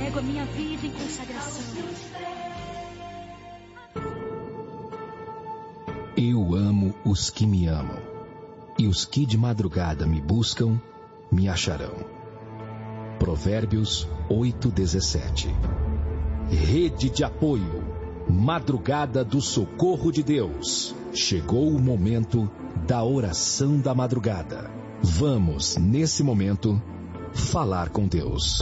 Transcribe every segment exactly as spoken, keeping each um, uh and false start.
entrego a minha vida em consagração. Eu amo os que me amam, e os que de madrugada me buscam, me acharão. Provérbios oito, dezessete. Rede de apoio, madrugada do socorro de Deus. Chegou o momento da oração da madrugada. Vamos, nesse momento, falar com Deus.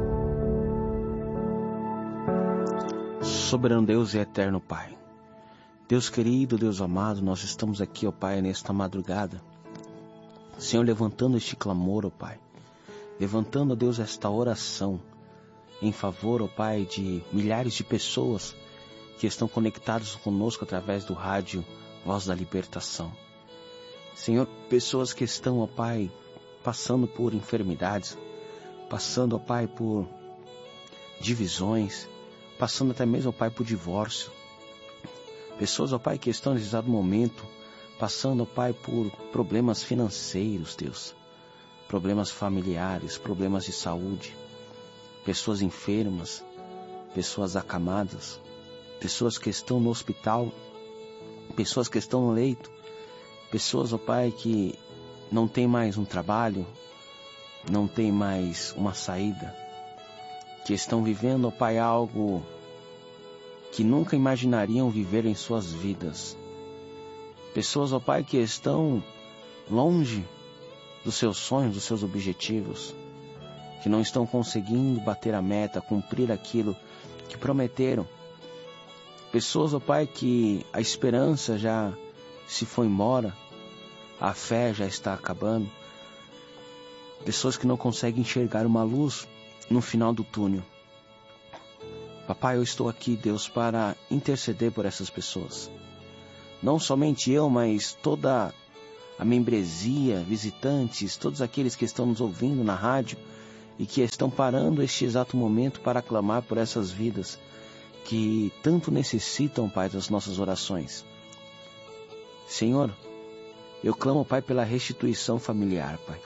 Soberano Deus e eterno Pai, Deus querido, Deus amado, nós estamos aqui, ó Pai, nesta madrugada, Senhor, levantando este clamor, ó Pai, levantando, ó Deus, esta oração em favor, ó Pai, de milhares de pessoas que estão conectadas conosco através do rádio Voz da Libertação. Senhor, pessoas que estão, ó Pai, passando por enfermidades, passando, ó Pai, por divisões, passando até mesmo, ó Pai, por divórcio. Pessoas, ó Pai, que estão nesse exato momento passando, ó Pai, por problemas financeiros, Deus, problemas familiares, problemas de saúde, pessoas enfermas, pessoas acamadas, pessoas que estão no hospital, pessoas que estão no leito, pessoas, ó Pai, que não tem mais um trabalho, não tem mais uma saída, que estão vivendo, ó Pai, algo que nunca imaginariam viver em suas vidas. Pessoas, ó Pai, que estão longe dos seus sonhos, dos seus objetivos, que não estão conseguindo bater a meta, cumprir aquilo que prometeram. Pessoas, ó Pai, que a esperança já se foi embora, a fé já está acabando. Pessoas que não conseguem enxergar uma luz no final do túnel. Papai, eu estou aqui, Deus, para interceder por essas pessoas. Não somente eu, mas toda a membresia, visitantes, todos aqueles que estão nos ouvindo na rádio e que estão parando este exato momento para clamar por essas vidas que tanto necessitam, Pai, das nossas orações. Senhor, eu clamo, Pai, pela restituição familiar, Pai.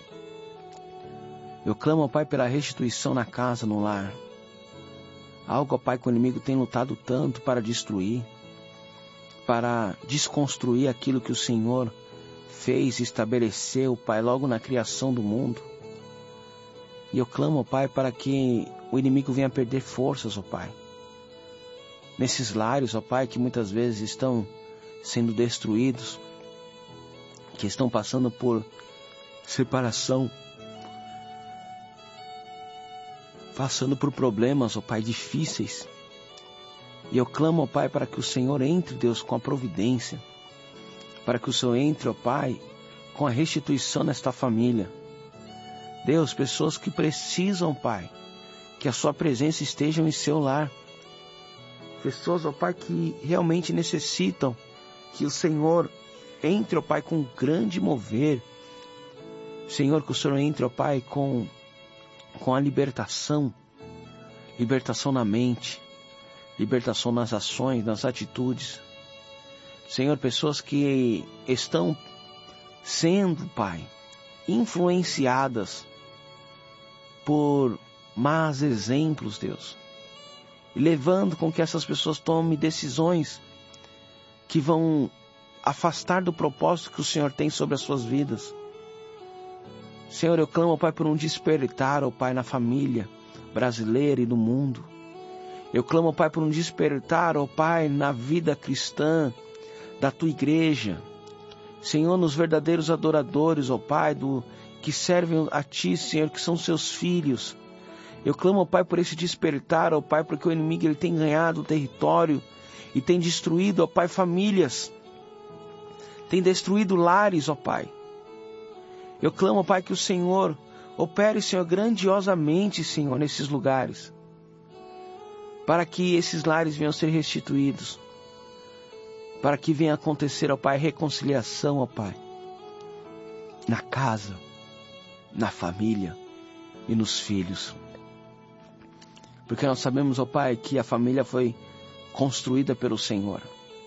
Eu clamo, Pai, pela restituição na casa, no lar. Algo, Pai, que o inimigo tem lutado tanto para destruir, para desconstruir aquilo que o Senhor fez e estabeleceu, Pai, logo na criação do mundo. E eu clamo, Pai, para que o inimigo venha perder forças, ó Pai. Nesses lares, ó Pai, que muitas vezes estão sendo destruídos, que estão passando por separação, passando por problemas, ó Pai, difíceis. E eu clamo, ó Pai, para que o Senhor entre, Deus, com a providência, para que o Senhor entre, ó Pai, com a restituição nesta família. Deus, pessoas que precisam, Pai, que a sua presença esteja em seu lar. Pessoas, ó Pai, que realmente necessitam que o Senhor entre, ó Pai, com um grande mover. Senhor, que o Senhor entre, ó Pai, com, com a libertação, libertação na mente, libertação nas ações, nas atitudes. Senhor, pessoas que estão sendo, Pai, influenciadas por más exemplos, Deus, e levando com que essas pessoas tomem decisões que vão afastar do propósito que o Senhor tem sobre as suas vidas. Senhor, eu clamo, Pai, por um despertar, ó Pai, na família brasileira e no mundo. Eu clamo, Pai, por um despertar, ó Pai, na vida cristã da Tua igreja. Senhor, nos verdadeiros adoradores, ó Pai, do, que servem a Ti, Senhor, que são Seus filhos. Eu clamo, ó Pai, por esse despertar, ó Pai, porque o inimigo ele tem ganhado o território e tem destruído, ó Pai, famílias. Tem destruído lares, ó Pai. Eu clamo, ó Pai, que o Senhor opere, Senhor, grandiosamente, Senhor, nesses lugares, para que esses lares venham a ser restituídos, para que venha acontecer, ó Pai, reconciliação, ó Pai, na casa, na família e nos filhos. Porque nós sabemos, ó Pai, que a família foi construída pelo Senhor.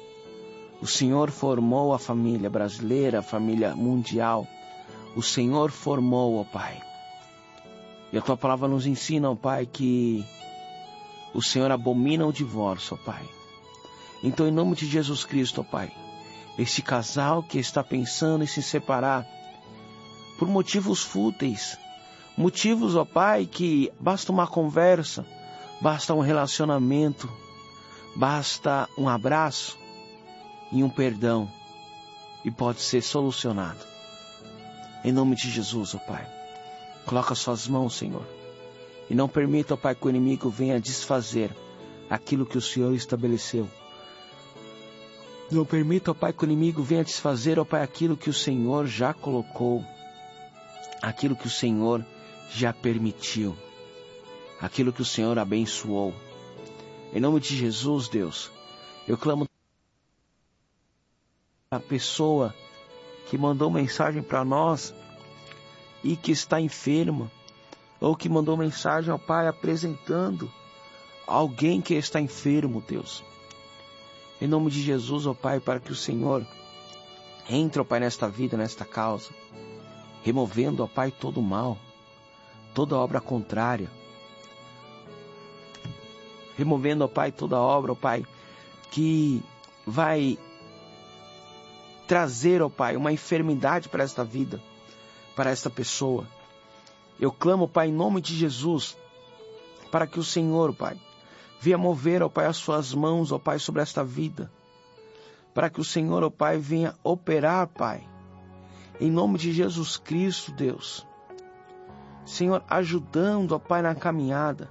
O Senhor formou a família brasileira, a família mundial. O Senhor formou, ó Pai. E a Tua palavra nos ensina, ó Pai, que o Senhor abomina o divórcio, ó Pai. Então, em nome de Jesus Cristo, ó Pai, este casal que está pensando em se separar por motivos fúteis, motivos, ó Pai, que basta uma conversa, basta um relacionamento, basta um abraço e um perdão, e pode ser solucionado. Em nome de Jesus, ó Pai, coloca suas mãos, Senhor, e não permita, ó Pai, que o inimigo venha desfazer aquilo que o Senhor estabeleceu. Não permita, ó Pai, que o inimigo venha desfazer, ó Pai, aquilo que o Senhor já colocou, aquilo que o Senhor já permitiu, aquilo que o Senhor abençoou. Em nome de Jesus, Deus, eu clamo a pessoa que mandou mensagem para nós e que está enferma, ou que mandou mensagem ao Pai apresentando alguém que está enfermo, Deus. Em nome de Jesus, ó Pai, para que o Senhor entre, ó Pai, nesta vida, nesta causa, removendo, ó Pai, todo o mal, toda obra contrária, removendo, ó Pai, toda obra, ó Pai, que vai trazer, ó Pai, uma enfermidade para esta vida, para esta pessoa. Eu clamo, Pai, em nome de Jesus, para que o Senhor, Pai, venha mover, ó Pai, as suas mãos, ó Pai, sobre esta vida, para que o Senhor, ó Pai, venha operar, Pai, em nome de Jesus Cristo, Deus. Senhor, ajudando, ó Pai, na caminhada,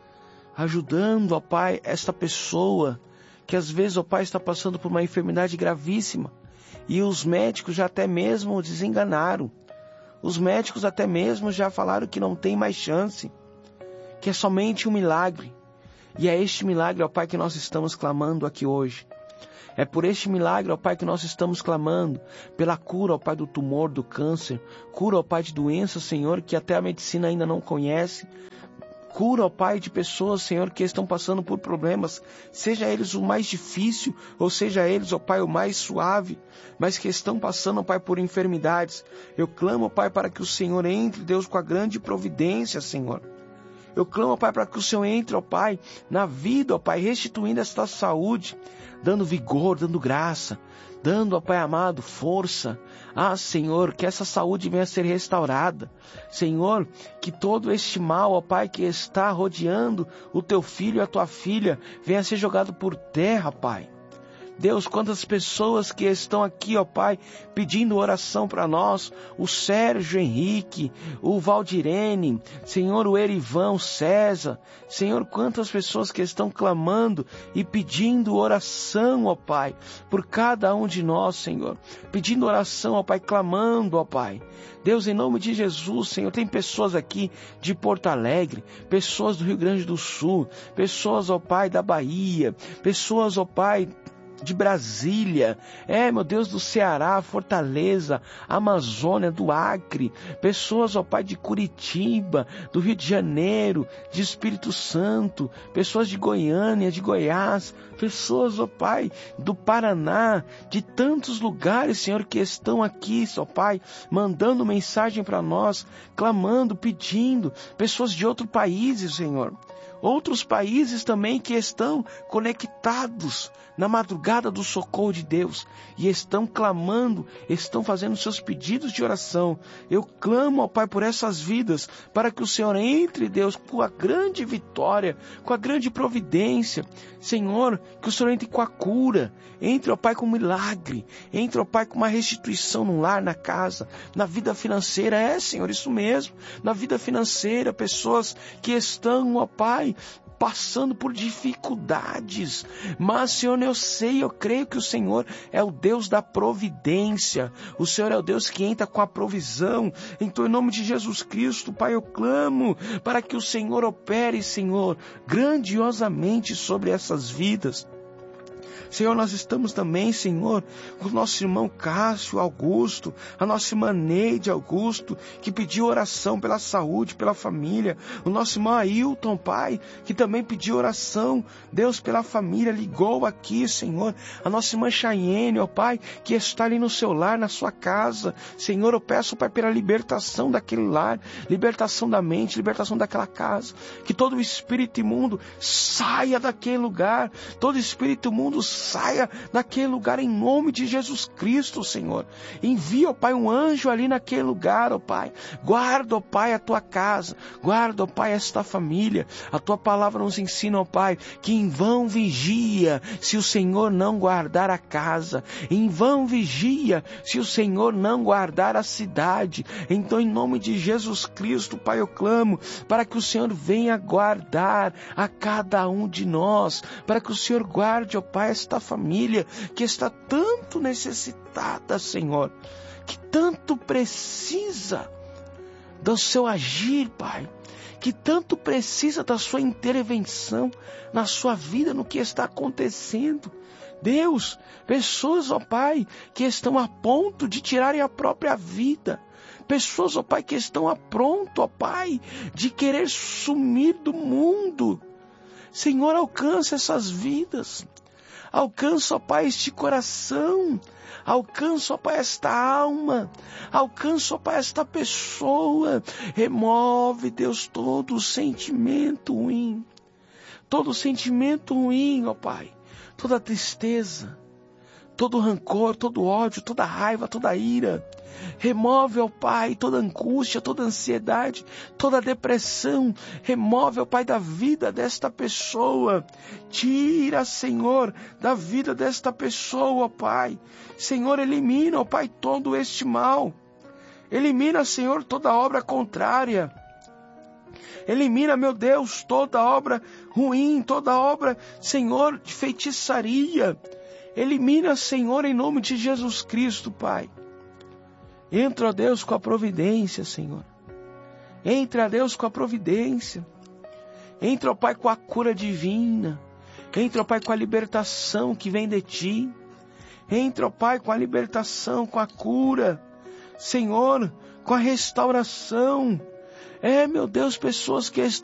ajudando, ó Pai, esta pessoa que às vezes, ó Pai, está passando por uma enfermidade gravíssima, e os médicos já até mesmo desenganaram. Os médicos até mesmo já falaram que não tem mais chance, que é somente um milagre. E é este milagre, ó Pai, que nós estamos clamando aqui hoje. É por este milagre, ó Pai, que nós estamos clamando, pela cura, ó Pai, do tumor, do câncer, cura, ó Pai, de doenças, Senhor, que até a medicina ainda não conhece. Cura, ó Pai, de pessoas, Senhor, que estão passando por problemas, seja eles o mais difícil, ou seja eles, ó Pai, o mais suave, mas que estão passando, ó Pai, por enfermidades. Eu clamo, ó Pai, para que o Senhor entre, Deus, com a grande providência, Senhor. Eu clamo, ó Pai, para que o Senhor entre, ó Pai, na vida, ó Pai, restituindo esta saúde, dando vigor, dando graça, dando, ó Pai amado, força. Ah, Senhor, que essa saúde venha a ser restaurada. Senhor, que todo este mal, ó Pai, que está rodeando o Teu filho e a Tua filha, venha a ser jogado por terra, Pai. Deus, quantas pessoas que estão aqui, ó Pai, pedindo oração para nós, o Sérgio Henrique, o Valdirene, Senhor, o Erivan, o César, Senhor, quantas pessoas que estão clamando e pedindo oração, ó Pai, por cada um de nós, Senhor, pedindo oração, ó Pai, clamando, ó Pai. Deus, em nome de Jesus, Senhor, tem pessoas aqui de Porto Alegre, pessoas do Rio Grande do Sul, pessoas, ó Pai, da Bahia, pessoas, ó Pai, de Brasília, é, meu Deus, do Ceará, Fortaleza, Amazônia, do Acre, pessoas, ó Pai, de Curitiba, do Rio de Janeiro, de Espírito Santo, pessoas de Goiânia, de Goiás, pessoas, ó Pai, do Paraná, de tantos lugares, Senhor, que estão aqui, ó Pai, mandando mensagem para nós, clamando, pedindo, pessoas de outros países, Senhor, outros países também que estão conectados na madrugada do socorro de Deus e estão clamando, estão fazendo seus pedidos de oração. Eu clamo, ó Pai, por essas vidas, para que o Senhor entre, Deus, com a grande vitória, com a grande providência. Senhor, que o Senhor entre com a cura, entre, ó Pai, com um milagre, entre, ó Pai, com uma restituição no lar, na casa, na vida financeira. É, Senhor, isso mesmo, na vida financeira, pessoas que estão, ó Pai, passando por dificuldades, mas, Senhor, eu sei, eu creio que o Senhor é o Deus da providência, o Senhor é o Deus que entra com a provisão. Então, em nome de Jesus Cristo, Pai, eu clamo para que o Senhor opere, Senhor, grandiosamente sobre essas vidas. Senhor, nós estamos também, Senhor, com o nosso irmão Cássio Augusto, a nossa irmã Neide Augusto, que pediu oração pela saúde, pela família. O nosso irmão Ailton, Pai, que também pediu oração, Deus, pela família, ligou aqui, Senhor. A nossa irmã Chayene, ó Pai, que está ali no seu lar, na sua casa. Senhor, eu peço, Pai, pela libertação daquele lar, libertação da mente, libertação daquela casa. Que todo o espírito imundo saia daquele lugar, todo espírito imundo saia daquele lugar em nome de Jesus Cristo, Senhor. Envia, ó Pai, um anjo ali naquele lugar, ó Pai. Guarda, ó Pai, a tua casa, guarda, ó Pai, esta família. A tua palavra nos ensina, ó Pai, que em vão vigia se o Senhor não guardar a casa, em vão vigia se o Senhor não guardar a cidade. Então, em nome de Jesus Cristo, Pai, eu clamo para que o Senhor venha guardar a cada um de nós, para que o Senhor guarde, ó Pai, esta família que está tanto necessitada, Senhor, que tanto precisa do seu agir, Pai, que tanto precisa da sua intervenção na sua vida, no que está acontecendo. Deus, pessoas, ó Pai, que estão a ponto de tirarem a própria vida. Pessoas, ó Pai, que estão a pronto, ó Pai, de querer sumir do mundo. Senhor, alcança essas vidas. Alcança, ó Pai, este coração. Alcança, ó Pai, esta alma. Alcança, ó Pai, esta pessoa. Remove, Deus, todo o sentimento ruim. Todo o sentimento ruim, ó Pai. Toda tristeza, todo rancor, todo ódio, toda raiva, toda ira. Remove, ó Pai, toda angústia, toda ansiedade, toda depressão. Remove, ó Pai, da vida desta pessoa. Tira, Senhor, da vida desta pessoa, ó Pai. Senhor, elimina, ó Pai, todo este mal. Elimina, Senhor, toda obra contrária. Elimina, meu Deus, toda obra ruim, toda obra, Senhor, de feitiçaria. Elimina, Senhor, em nome de Jesus Cristo, Pai. Entra, ó Deus, com a providência, Senhor. Entra, ó Deus, com a providência. Entra, ó Pai, com a cura divina. Entra, ó Pai, com a libertação que vem de Ti. Entra, ó Pai, com a libertação, com a cura. Senhor, com a restauração. É, meu Deus, pessoas que estão